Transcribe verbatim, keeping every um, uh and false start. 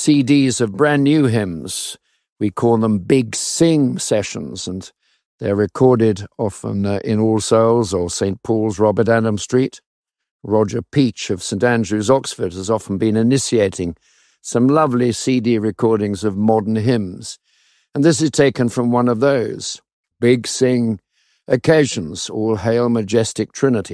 C Ds of brand new hymns. We call them Big Sing sessions, and they're recorded often uh, in All Souls or Saint Paul's, Robert Adam Street. Roger Peach of St Andrews, Oxford, has often been initiating some lovely C D recordings of modern hymns, and this is taken from one of those. Big Sing occasions, All Hail Majestic Trinity.